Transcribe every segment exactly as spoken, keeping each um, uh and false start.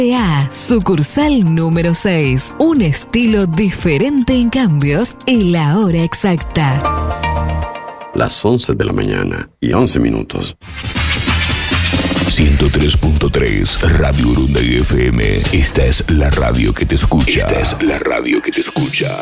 A, sucursal número seis. Un estilo diferente en cambios y la hora exacta. Las once de la mañana y once minutos. ciento tres punto tres Radio Urunday F M. Esta es la radio que te escucha. Esta es la radio que te escucha.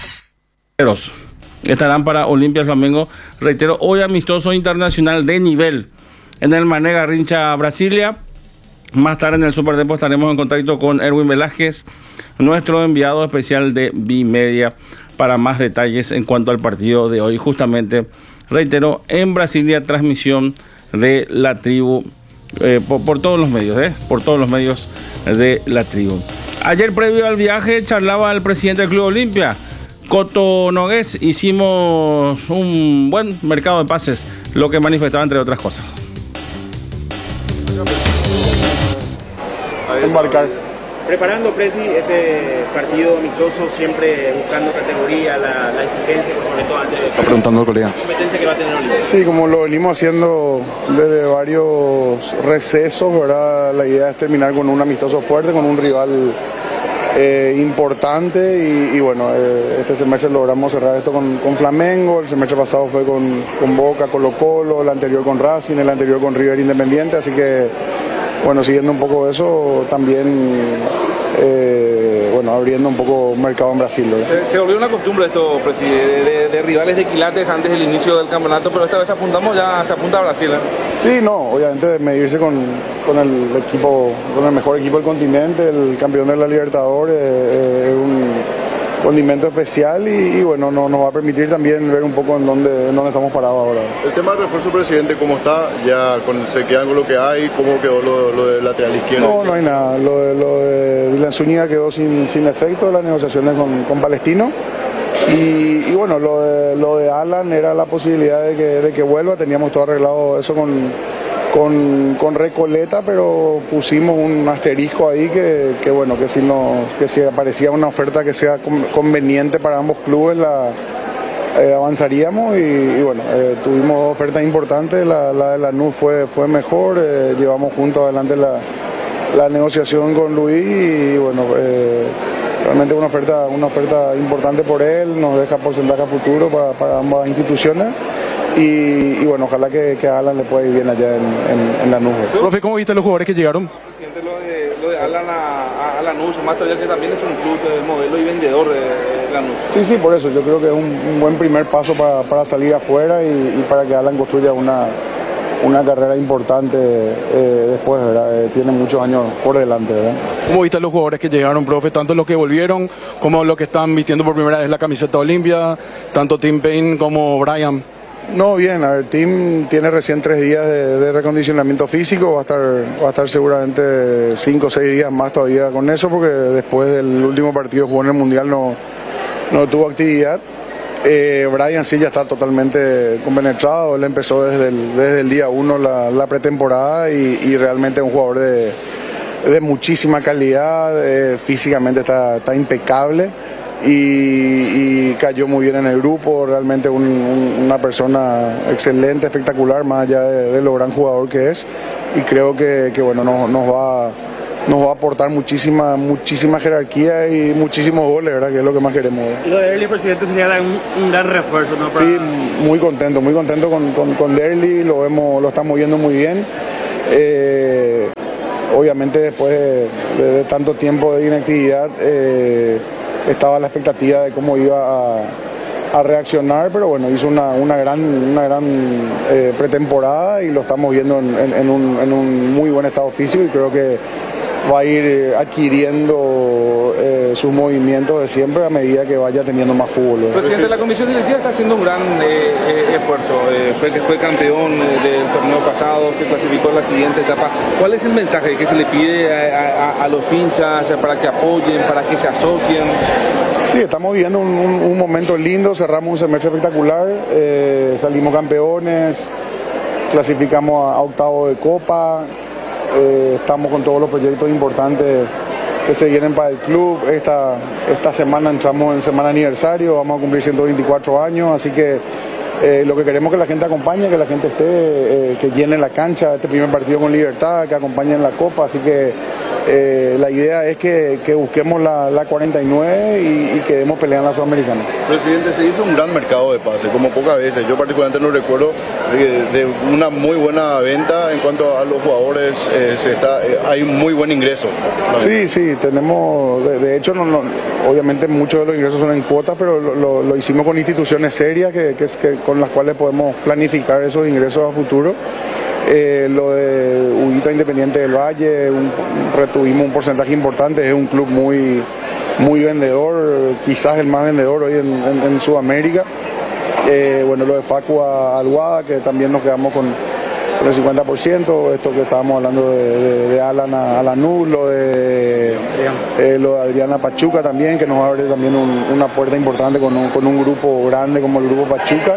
Estarán para Olimpia Flamengo, reitero, hoy amistoso internacional de nivel en el Mané Garrincha, Brasilia. Más tarde en el Superdepo estaremos en contacto con Erwin Velázquez, nuestro enviado especial de Bimedia, para más detalles en cuanto al partido de hoy. Justamente, reitero, en Brasilia, transmisión de la tribu eh, por, por todos los medios, ¿eh? por todos los medios de la tribu. Ayer, previo al viaje, charlaba el presidente del Club Olimpia, Coto Nogués. Hicimos un buen mercado de pases, lo que manifestaba entre otras cosas. Embarcar. Preparando, Presi, este partido amistoso, siempre buscando categoría, la, la exigencia, sobre todo antes de Está preguntando al colega. la competencia que va a tener Olimpia. Sí, como lo venimos haciendo desde varios recesos, ¿verdad? La idea es terminar con un amistoso fuerte, con un rival eh, importante y, y bueno, eh, este semestre logramos cerrar esto con, con Flamengo, el semestre pasado fue con, con Boca, Colo Colo, el anterior con Racing, el anterior con River Independiente, así que bueno, siguiendo un poco eso, también eh, bueno, abriendo un poco mercado en Brasil, ¿verdad? Se, se volvió una costumbre esto, presidente, de, de, de rivales de quilates antes del inicio del campeonato, pero esta vez apuntamos ya, se apunta a Brasil, ¿eh? Sí, no, obviamente medirse con, con el equipo, con el mejor equipo del continente, el campeón de la Libertadores, eh, un condimento especial y, y bueno, no, nos va a permitir también ver un poco en dónde, en dónde estamos parados ahora. El tema del refuerzo, presidente, ¿cómo está? Ya con, se quedan con lo que hay, ¿cómo quedó lo, lo de lateral izquierdo? No, no hay nada, lo de, lo de Dylan Zúñiga quedó sin, sin efecto, las negociaciones con, con Palestino. Y, y bueno, lo de, lo de Alan era la posibilidad de que, de que vuelva, teníamos todo arreglado eso con, con, con Recoleta, pero pusimos un asterisco ahí que, que bueno, que si, no, que si aparecía una oferta que sea conveniente para ambos clubes, la eh, avanzaríamos y, y bueno, eh, tuvimos dos ofertas importantes, la, la de Lanús fue, fue mejor, eh, llevamos juntos adelante la, la negociación con Luis y bueno, eh, realmente una oferta, una oferta importante por él, nos deja porcentaje a futuro para, para ambas instituciones. Y, y bueno, ojalá que, que a Alan le pueda ir bien allá en, en, en Lanús. Profe, ¿cómo viste los jugadores que llegaron? Presidente, lo de, lo de Alan a, a Lanús, más todavía que también es un club de modelo y vendedor de Lanús. Sí, sí, por eso yo creo que es un, un buen primer paso para, para salir afuera y, y para que Alan construya una, una carrera importante eh, después, ¿verdad? Eh, tiene muchos años por delante, ¿verdad? ¿Cómo viste los jugadores que llegaron, profe? Tanto los que volvieron como los que están vistiendo por primera vez la camiseta Olimpia, tanto Tim Payne como Brian. No, bien, a ver, Tim tiene recién tres días de, de recondicionamiento físico, va a estar, va a estar seguramente cinco o seis días más todavía con eso, porque después del último partido jugó en el Mundial no, no tuvo actividad. Eh, Brian sí ya está totalmente compenetrado, él empezó desde el, desde el día uno la, la pretemporada y, y realmente es un jugador de, de muchísima calidad, eh, físicamente está, está impecable. Y, y cayó muy bien en el grupo, realmente un, un, una persona excelente, espectacular, más allá de, de lo gran jugador que es, y creo que, que bueno, nos, nos, va, nos va a aportar muchísima, muchísima jerarquía y muchísimos goles, ¿verdad? Que es lo que más queremos. Y lo de Derli, presidente, sería un, un gran refuerzo, ¿no? Para... Sí, muy contento, muy contento con, con, con Derli, lo, vemos, lo estamos viendo muy bien. Eh, obviamente después de, de, de tanto tiempo de inactividad, eh, estaba la expectativa de cómo iba a, a reaccionar, pero bueno, hizo una, una gran, una gran eh, pretemporada y lo estamos viendo en, en, en, un, en un muy buen estado físico y creo que va a ir adquiriendo eh, sus movimientos de siempre a medida que vaya teniendo más fútbol, ¿verdad? Presidente, la comisión directiva está haciendo un gran eh, eh, esfuerzo, eh, fue, fue campeón eh, del torneo pasado, se clasificó en la siguiente etapa. ¿Cuál es el mensaje que se le pide a, a, a los hinchas para que apoyen, para que se asocien? Sí, estamos viviendo un, un, un momento lindo, cerramos un semestre espectacular, eh, salimos campeones, clasificamos a, a octavo de Copa. Eh, estamos con todos los proyectos importantes que se vienen para el club. Esta, esta semana entramos en semana aniversario, vamos a cumplir ciento veinticuatro años, así que eh, lo que queremos es que la gente acompañe, que la gente esté, eh, que llene la cancha, este primer partido con Libertad, que acompañe en la Copa, así que Eh, la idea es que, que busquemos la, la cuarenta y nueve y, y que demos pelea en la Sudamericana. Presidente, se hizo un gran mercado de pase, como pocas veces. Yo particularmente no recuerdo de, de una muy buena venta en cuanto a los jugadores. Eh, se está, eh, hay un muy buen ingreso. Sí, sí, tenemos, de, de hecho, no, no, obviamente muchos de los ingresos son en cuotas, pero lo, lo, lo hicimos con instituciones serias que, que, que, con las cuales podemos planificar esos ingresos a futuro. Eh, lo de Huguito Independiente del Valle, un, retuvimos un porcentaje importante, es un club muy, muy vendedor, quizás el más vendedor hoy en, en, en Sudamérica. Eh, bueno, lo de Facu Alguada, que también nos quedamos con, con el cincuenta por ciento, esto que estábamos hablando de, de, de Alan a, a Lanús, lo de, eh, lo de Adriana Pachuca también, que nos abre también un, una puerta importante con un, con un grupo grande como el grupo Pachuca.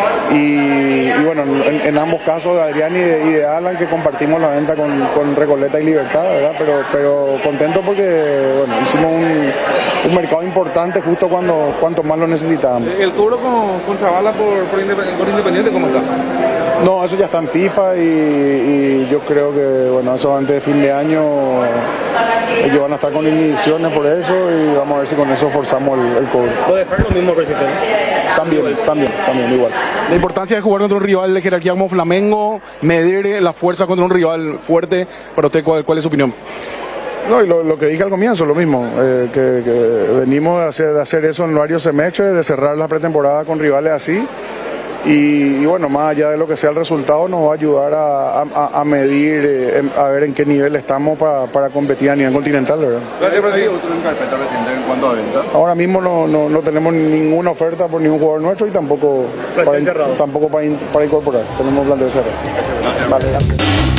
Y, y bueno, en, en ambos casos de Adrián y de, y de Alan, que compartimos la venta con, con Recoleta y Libertad, ¿verdad? Pero, pero contento porque bueno, hicimos un, un mercado importante justo cuando cuanto más lo necesitábamos. ¿El cobro con, con Zavala por, por, Independiente, por Independiente cómo está? No, eso ya está en FIFA y, y yo creo que bueno, eso antes de fin de año ellos van a estar con inhibiciones por eso y vamos a ver si con eso forzamos el, el cobro. ¿Puede dejar lo mismo, presidente? También, también, también, igual. La importancia de jugar contra un rival de jerarquía como Flamengo, medir la fuerza contra un rival fuerte, para usted, ¿cuál, cuál es su opinión? No, y lo, lo que dije al comienzo, lo mismo, eh, que, que venimos de hacer, de hacer eso en varios semestres, de cerrar la pretemporada con rivales así. Y, y bueno, más allá de lo que sea el resultado, nos va a ayudar a, a, a medir, eh, a ver en qué nivel estamos para, para competir a nivel continental, ¿verdad? Gracias, presidente. ¿Otro en carpeta, presidente, en cuanto a venta? Ahora mismo no, no, no tenemos ninguna oferta por ningún jugador nuestro y tampoco para, tampoco para, para incorporar. Tenemos plantel cerrado. Vale, gracias.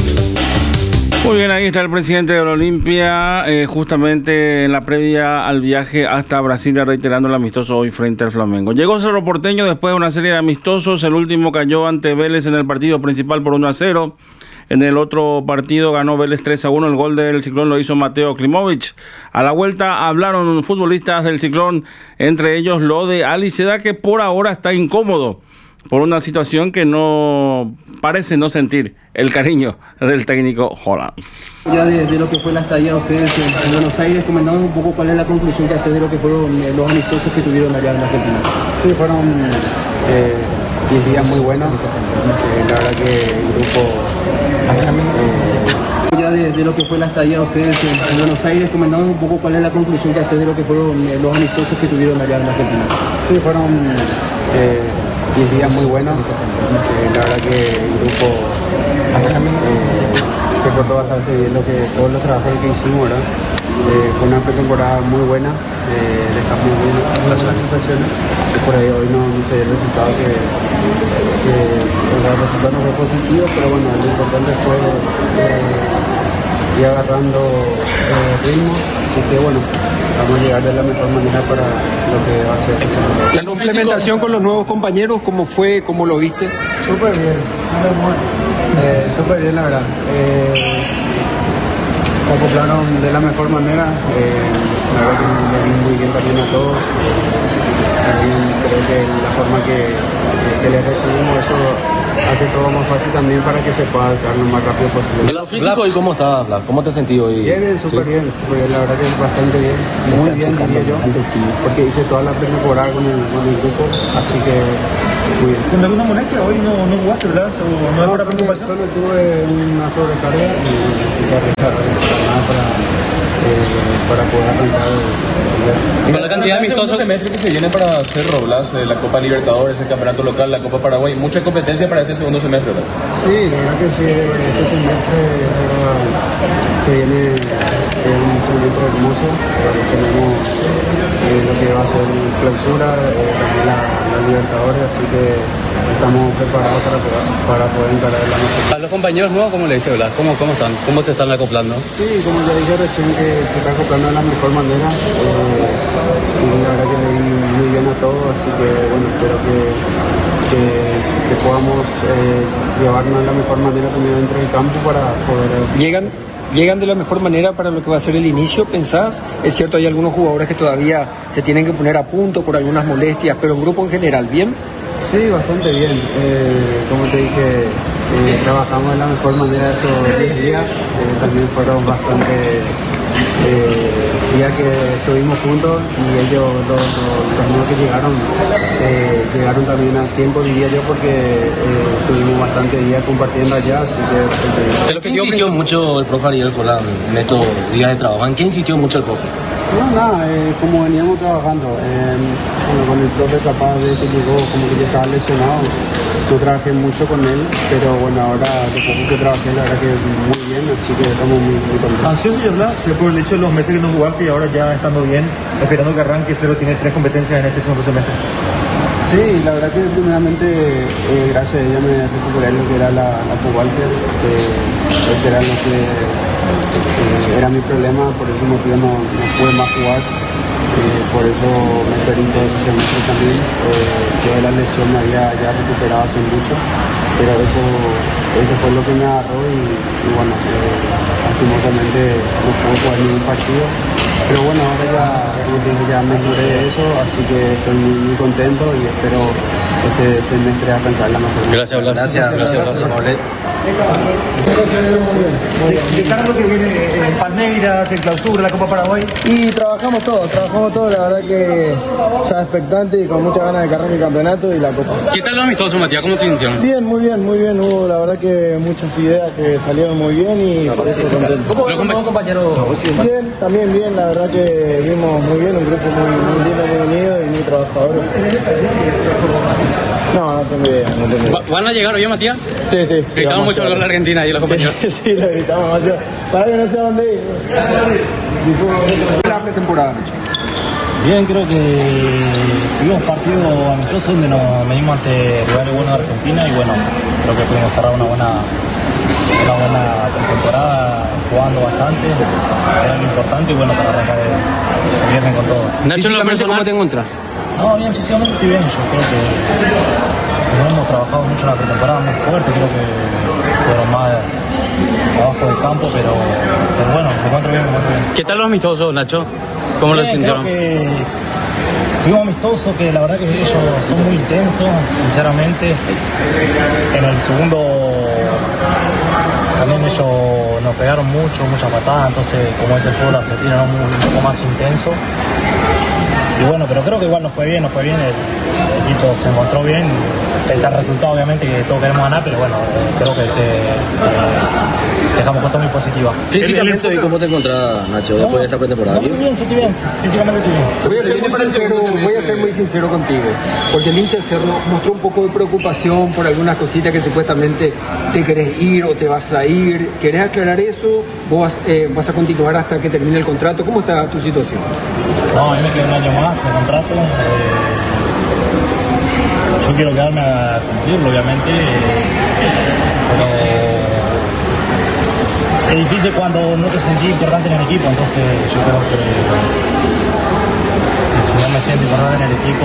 Muy bien, ahí está el presidente de la Olimpia, eh, justamente en la previa al viaje hasta Brasilia, reiterando el amistoso hoy frente al Flamengo. Llegó Cerro Porteño después de una serie de amistosos. El último cayó ante Vélez en el partido principal por uno a cero. En el otro partido ganó Vélez tres a uno. El gol del Ciclón lo hizo Mateo Klimovic. A la vuelta hablaron futbolistas del Ciclón, entre ellos lo de Ali Seda, que por ahora está incómodo por una situación que no parece no sentir el cariño del técnico Holland. Ya de, de lo que fue la estadía de ustedes en, en Buenos Aires, comentamos un poco cuál es la conclusión que hace de lo que fueron eh, los amistosos que tuvieron allá en Argentina. Sí, fueron eh, diez días muy buenos. Eh, la verdad que el grupo... Eh, ya de, de lo que fue la estadía de ustedes en, en Buenos Aires, comentamos un poco cuál es la conclusión que hace de lo que fueron eh, los amistosos que tuvieron allá en Argentina. Sí, fueron eh, diez días muy buenos. Eh, la verdad que el grupo eh, se portó bastante bien lo que, todos los trabajos que hicimos, ¿verdad? Eh, fue una pretemporada muy buena, eh, dejamos bien las situaciones, y por ahí hoy no, no sé el resultado que, que el resultado no fue positivo, pero bueno, lo importante fue eh, ir agarrando eh, ritmo, así que bueno, vamos a llegar de la mejor manera para lo que va a ser. La complementación con los nuevos compañeros, ¿cómo fue? ¿Cómo lo viste? Súper bien, eh, súper bien la verdad. Eh, se acoplaron de la mejor manera, eh, la verdad que le vi muy bien también a todos. Eh, también creo que la forma que, que les recibimos eso hace todo más fácil también para que se pueda adaptar lo más rápido posible. ¿En lo físico y cómo estás? ¿Cómo te has sentido hoy? Bien, bien, súper ¿Sí? bien, super bien, la verdad que es bastante bien, muy bien diría yo, porque hice toda la pretemporada con el, con el grupo, así que muy bien. ¿Con alguna molestia hoy no, no jugaste, verdad? ¿O no, no es para preocupación? Solo tuve una sobrecarga y quise arriesgar nada para, eh, para poder arrancar el, el... Con la cantidad de amistosos semestres que se viene para Cerro Blas, eh, la Copa Libertadores, el Campeonato Local, la Copa Paraguay, mucha competencia para este segundo semestre, ¿verdad? Sí, la verdad que sí, este semestre verdad, se viene eh, un semestre hermoso, porque tenemos eh, lo que va a ser clausura, eh, también la, la Libertadores, así que estamos preparados para, para poder encarar la mejor. A los compañeros nuevos, ¿cómo le diste, Blas? ¿Cómo, ¿Cómo están? ¿Cómo se están acoplando? Sí, como ya dije recién, que se está acoplando de la mejor manera. Eh, y la verdad que le vi muy bien a todos, así que bueno, espero que, que, que podamos eh, llevarnos de la mejor manera también dentro del campo para poder... ¿Llegan? ¿Llegan de la mejor manera para lo que va a ser el inicio, pensás? Es cierto, hay algunos jugadores que todavía se tienen que poner a punto por algunas molestias, pero el grupo en general, ¿bien? Sí, bastante bien. Eh, como te dije, eh, trabajamos de la mejor manera estos diez días. Eh, también fueron bastante eh, día que estuvimos juntos y ellos, los, los, los míos que llegaron, eh, llegaron también a tiempo, diría yo, porque eh, tuvimos bastante días compartiendo allá, así que... ¿De lo que insistió mucho el profe Ariel Colán en estos días de trabajo? ¿En qué insistió mucho el profe? No, nada, eh, como veníamos trabajando, eh, bueno, con el profe capaz de que llegó, como que yo estaba lesionado, no trabajé mucho con él, pero bueno, ahora de poco que trabajé, la verdad que muy bien, así que estamos muy, muy contentos. ¿Ansioso y hablas por el hecho de los meses que no jugaste y ahora ya estando bien, esperando que arranque? Cero tiene tres competencias en este segundo semestre. Sí, la verdad que primeramente, eh, gracias a ella me recuperé lo que era la, la Pubalter, que eso era lo que eh, era mi problema, por ese motivo no, no pude más jugar. Eh, por eso me perdí todo ese semestre también. Eh, yo de la lesión me había ya recuperado hace mucho, pero eso, eso fue lo que me agarró y, y bueno, eh, lastimosamente no pude jugar ningún partido. Pero bueno, ahora ya, como te dije, ya me curé de eso, así que estoy muy, muy contento y espero este semestre arrancar la mejor. Gracias, Blas. Gracias, gracias, gracias, gracias. De cara a lo que viene en Palmeiras, en Clausura, la Copa Paraguay. Y trabajamos todo, trabajamos todo, la verdad que ya expectante y con muchas ganas de que arranque el campeonato y la Copa. ¿Qué tal los amistosos, Matías? ¿Cómo se sintieron? Bien, muy bien, muy bien. Hubo la verdad que muchas ideas que salieron muy bien y por eso contento. ¿Cómo ven como compañero? Bien, también bien, la verdad que vimos muy bien, un grupo muy, muy lindo, muy unido y muy trabajador. No, no tengo idea, no tengo idea. ¿Van a llegar hoy, Matías? Sí, sí. Gritamos mucho el gol de Argentina y los compañeros. Sí, sí, lo gritamos demasiado. Para que no sé dónde ir. La pretemporada, Bien, creo que tuvimos partidos amistosos donde nos medimos ante rivales buenos de Argentina y bueno, creo que pudimos cerrar una buena, una buena pretemporada jugando bastante, era lo importante y bueno, para arrancar el, el viernes con todo. Nacho, en lo personal, ¿cómo te encuentras? No, bien, físicamente estoy bien, yo creo que no hemos trabajado mucho en la pretemporada, muy fuerte, creo que fueron más trabajo de campo, pero, pero bueno, me encuentro bien, me encuentro bien. ¿Qué tal los amistosos, Nacho? ¿Cómo lo sintieron? Creo que tuvimos amistosos que la verdad que ellos son muy intensos, sinceramente. En el segundo también ellos nos pegaron mucho, muchas patadas, entonces como es el fútbol argentino, era un poco más intenso. Y bueno, pero creo que igual nos fue bien, nos fue bien, el, el equipo se encontró bien, pese al resultado obviamente que todos queremos ganar, pero bueno, eh, creo que se, se dejamos cosas muy positivas. Físicamente, ¿hoy cómo te encontrás, Nacho, después no, de esta pretemporada? No, muy bien, yo estoy bien, físicamente estoy bien. Voy a, ser muy sincero, voy a ser muy sincero contigo, porque el hincha del Cerro mostró un poco de preocupación por algunas cositas que supuestamente te querés ir o te vas a ir. ¿Querés aclarar eso? ¿Vos vas, eh, vas a continuar hasta que termine el contrato? ¿Cómo está tu situación? No, a mí me queda un año más de contrato. Eh, yo quiero quedarme a cumplirlo, obviamente, eh, pero es difícil cuando no te sentís importante en el equipo, entonces yo creo que, que si no me siento importante en el equipo,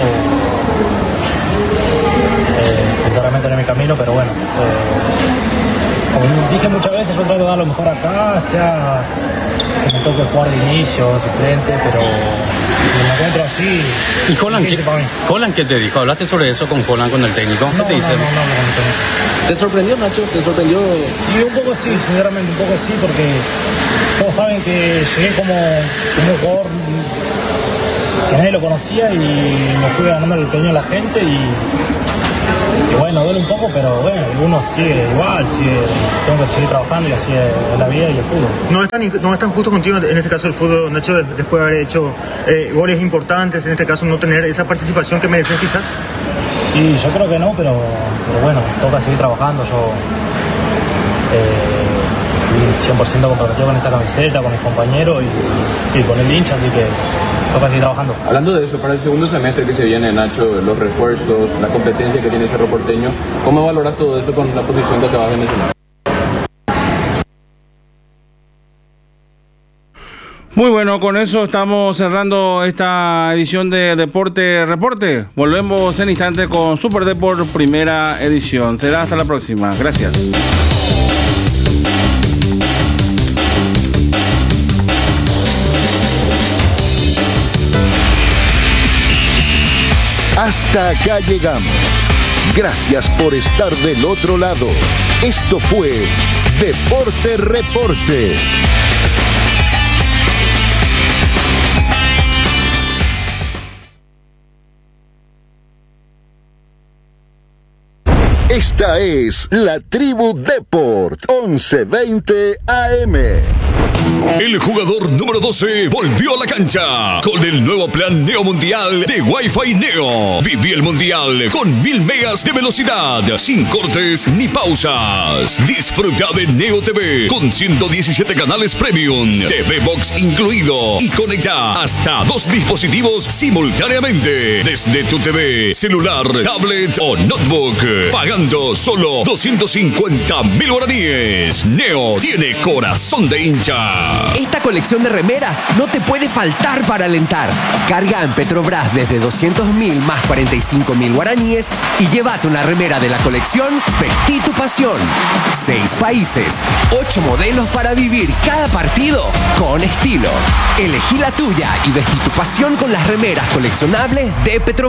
eh, sinceramente no es mi camino, pero bueno. Eh, como dije muchas veces, yo trato de dar lo mejor acá, sea que me toque jugar de inicio, suplente, pero si me encuentro así... ¿Y Colán qué, Colán qué te dijo? ¿Hablaste sobre eso con Colán, con el técnico? ¿Qué no, te dice? No, no, no, no, no. ¿Te sorprendió, Nacho? ¿Te sorprendió? Y un poco sí, sinceramente, un poco sí, porque todos saben que llegué como, como un jugador que nadie lo conocía y me fui ganando el cariño de la gente y... Y bueno, duele un poco, pero bueno, uno sigue igual, sigue, tengo que seguir trabajando y así es la vida y el fútbol. ¿No están, no están justos contigo en este caso el fútbol, Nacho, después de haber hecho eh, goles importantes, en este caso no tener esa participación que mereces quizás? Y yo creo que no, pero, pero bueno, toca seguir trabajando. Yo eh, cien por ciento comprometido con esta camiseta, con mis compañeros y, y con el hincha, así que toca seguir trabajando. Hablando de eso, para el segundo semestre que se viene, Nacho, los refuerzos, la competencia que tiene Cerro Porteño, ¿cómo valoras todo eso con la posición que acabas de mencionar? Muy bueno, con eso estamos cerrando esta edición de Deporte Reporte. Volvemos en instante con Super Deport primera edición. Será hasta la próxima. Gracias. Hasta acá llegamos. Gracias por estar del otro lado. Esto fue Deporte Reporte. Esta es la Tribu Deport once veinte A M. El jugador número doce volvió a la cancha con el nuevo plan Neo Mundial de Wi-Fi Neo. Viví el Mundial con mil megas de velocidad, sin cortes ni pausas. Disfruta de Neo T V con ciento diecisiete canales premium, T V Box incluido, y conecta hasta dos dispositivos simultáneamente desde tu T V, celular, tablet o notebook, pagando solo doscientos cincuenta mil guaraníes. Neo tiene corazón de hincha. Esta colección de remeras no te puede faltar para alentar. Carga en Petrobras desde doscientos mil más cuarenta y cinco mil guaraníes y llévate una remera de la colección Vestí tu pasión. Seis países, ocho modelos para vivir cada partido con estilo. Elegí la tuya y vestí tu pasión con las remeras coleccionables de Petrobras.